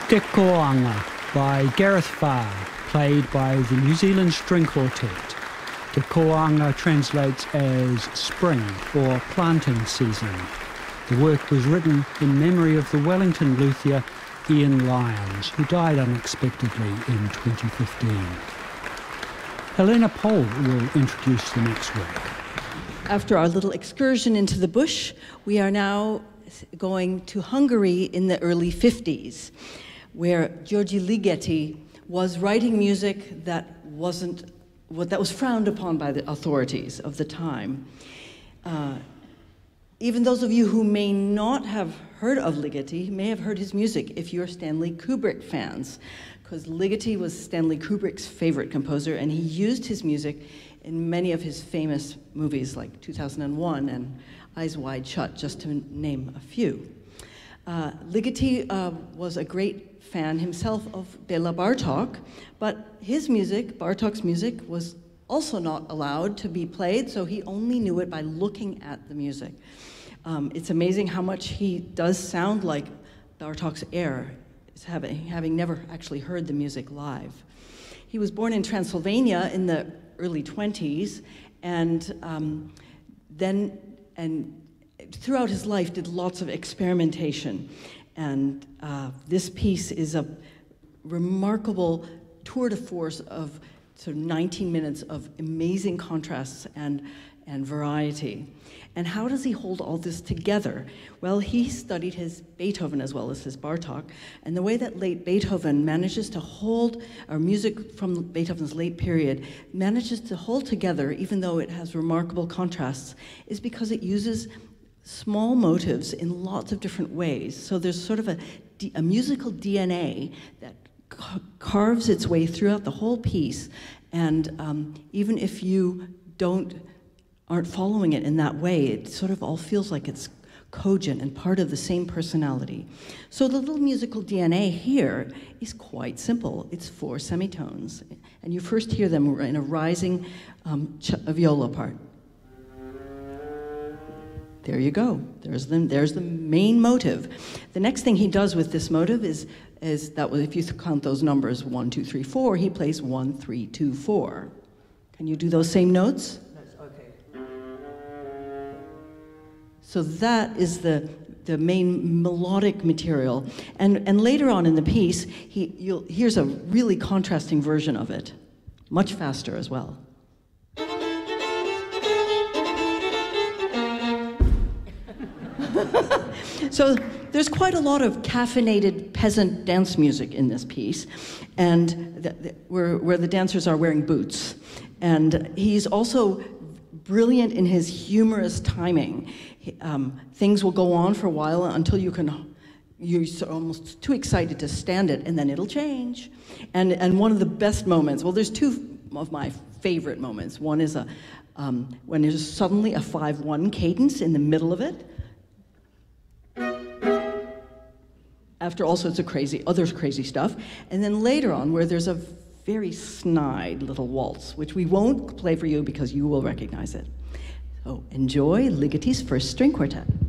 Te Koanga by Gareth Farr, played by the New Zealand String Quartet. Te Koanga translates as spring or planting season. The work was written in memory of the Wellington luthier Ian Lyons, who died unexpectedly in 2015. Helena Pohl will introduce the next work. After our little excursion into the bush, we are now going to Hungary in the early 50s, where György Ligeti was writing music that was frowned upon by the authorities of the time. Even those of you who may not have heard of Ligeti may have heard his music if you're Stanley Kubrick fans, because Ligeti was Stanley Kubrick's favorite composer, and he used his music in many of his famous movies like 2001 and Eyes Wide Shut, just to name a few. Ligeti was a great fan himself of Béla Bartók, but his music, Bartók's music, was also not allowed to be played, so he only knew it by looking at the music. It's amazing how much he does sound like Bartók's air, having never actually heard the music live. He was born in Transylvania in the early 20s, and throughout his life did lots of experimentation. And this piece is a remarkable tour de force of sort of 19 minutes of amazing contrasts and variety. And how does he hold all this together? Well, he studied his Beethoven as well as his Bartók, and the way that late Beethoven manages to hold, or music from Beethoven's late period, manages to hold together even though it has remarkable contrasts, is because it uses small motives in lots of different ways. So there's sort of a musical DNA that carves its way throughout the whole piece, and even if you aren't following it in that way, it sort of all feels like it's cogent and part of the same personality. So the little musical DNA here is quite simple. It's 4 semitones, and you first hear them in a rising viola part. There you go. There's the main motive. The next thing he does with this motive is that if you count those numbers 1, 2, 3, 4, he plays 1, 3, 2, 4. Can you do those same notes? So that is the main melodic material. And later on in the piece, here's a really contrasting version of it, much faster as well. So there's quite a lot of caffeinated peasant dance music in this piece, and where the dancers are wearing boots. And he's also brilliant in his humorous timing. Things will go on for a while until you're almost too excited to stand it, and then it'll change. And one of the best moments, well, there's 2 of my favorite moments. One is when there's suddenly a 5/1 cadence in the middle of it, after all sorts of other crazy stuff. And then later on, where there's a very snide little waltz, which we won't play for you because you will recognize it. So enjoy Ligeti's first string quartet.